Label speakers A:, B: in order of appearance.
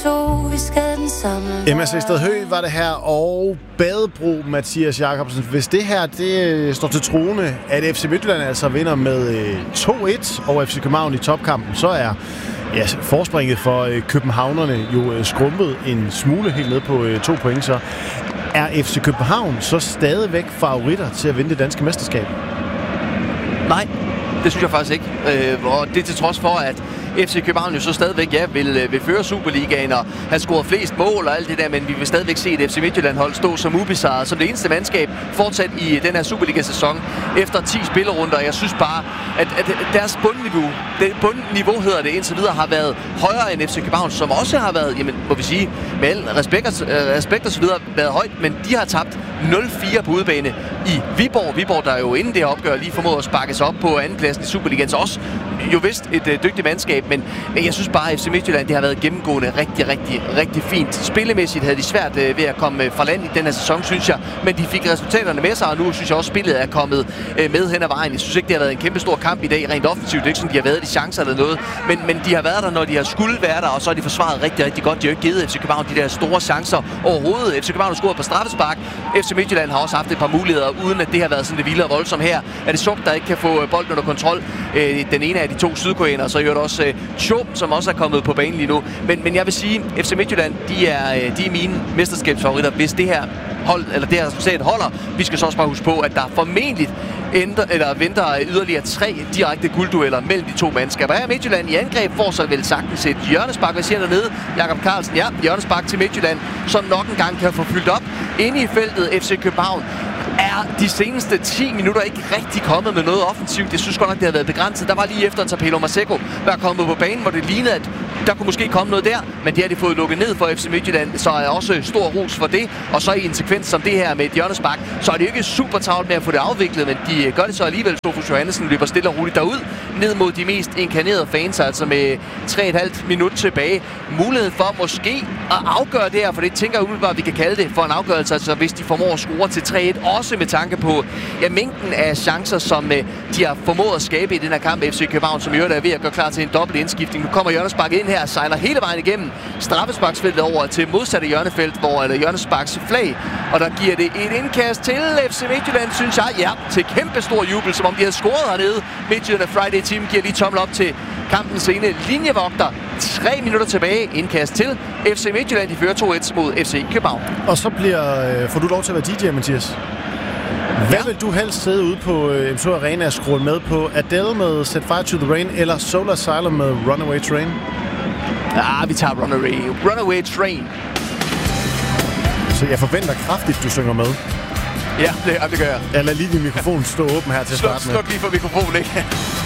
A: Emma Sehsted Høgh var det her, og Badebro, Mathias Jacobsen. Hvis det her det står til troende, at FC Midtjylland altså vinder med 2-1 over FC København i topkampen, så er forspringet for københavnerne jo skrumpet en smule helt ned på 2 point. Så er FC København så stadigvæk favoritter til at vinde det danske mesterskab?
B: Nej, det synes jeg faktisk ikke. Og det til trods for, at FC København jo så stadigvæk vil føre Superligaen og have scoret flest mål og alt det der, men vi vil stadigvæk se et FC Midtjylland-hold stå som ubesejret, som det eneste mandskab fortsat i den her Superliga-sæson efter 10 spillerunder. Jeg synes bare, at deres bundniveau hedder det indtil videre, har været højere end FC København, som også har været, jamen, må vi sige, med al respekt og så videre, været højt, men de har tabt 0-4 på udebane i Viborg. Viborg, der jo inden det her opgør lige formåede at sparke sig op på andenpladsen i Superligaen, så også jo vist et dygtigt mandskab, men jeg synes bare, at FC Midtjylland, det har været gennemgående rigtig fint. Spillemæssigt havde de svært ved at komme fra land i den her sæson, synes jeg, men de fik resultaterne med sig, og nu synes jeg også, at spillet er kommet med hen ad vejen. Jeg synes ikke, det har været en kæmpe stor kamp i dag, rent offensivt. Det er ikke sådan, de har været de chancer eller noget, men de har været der, når de har skulle være der, og så har de forsvaret rigtig godt. De har ikke givet FC København de der store chancer overhovedet. FC København har scoret på straffespark. FC Midtjylland har også haft et par muligheder, uden at det har været sådan det vilde og voldsomt her. Er det Suk, der ikke kan få bolden under kontrol? Den ene af de 2 sydkoreanere, så gjorde det også Cho, som også er kommet på banen lige nu. Men jeg vil sige, at FC Midtjylland, de er mine mesterskabsfavoritter, hvis det her hold, eller det her resultat holder. Vi skal så også bare huske på, at der formentlig venter yderligere 3 direkte gulddueller mellem de 2 mandskaber. Her Midtjylland i angreb får så vel sagtens et hjørnespark, hvad siger dernede? Jakob Carlsen, ja, hjørnespark til Midtjylland, som nok en gang kan få fyldt op. Inde i feltet FC København er de seneste 10 minutter ikke rigtig kommet med noget offensivt. Jeg synes godt nok, det har været begrænset. Der var lige efter Tapelo Maseko, der er kommet på banen, hvor det lignede, at der kunne måske komme noget der, men det har de fået lukket ned for FC Midtjylland, så er også stor ros for det. Og så i en sekvens som det her med et hjørnespark, så er det jo ikke super travlt med at få det afviklet, men de gør det så alligevel. Sofus Johannessen løber stille og roligt derud, ned mod de mest inkarnerede fans, altså med 3,5 minut tilbage. Mulighed for måske at afgøre det her, for det tænker jeg umiddelbart, vi kan kalde det for en afgørelse, altså hvis de formår at score til 3-1, også med tanke på mængden af chancer, som de har formået at skabe i den her kamp. FC København, som i øvrigt er ved at gøre klar til en dobbelt indskiftning. Nu kommer hjørnesparket ind her, sejler hele vejen igennem straffesparksfeltet over til modsatte hjørnefelt, hvor hjørnesparks flag, og der giver det et indkast til FC Midtjylland, synes jeg, ja, til kæmpe stor jubel, som om de havde scoret hernede. Midtjylland Friday Team giver lige tommel op til kampens ene linjevogter. 3 minutter tilbage, indkast til FC Midtjylland. De fører 2-1 mod FC København.
A: Og så får du lov til at være DJ, Mathias. Hvad vil du helst sidde ude på M2 Arena og scrolle med på? Adele med Set Fire to the Rain eller Solar Asylum med Runaway Train?
B: Ja, vi tager Runaway Train.
A: Så jeg forventer kraftigt, du synger med.
B: Ja, det gør jeg.
A: Jeg lader lige din mikrofon stå åben her til at starte med.
B: Sluk lige for mikrofonen, ikke?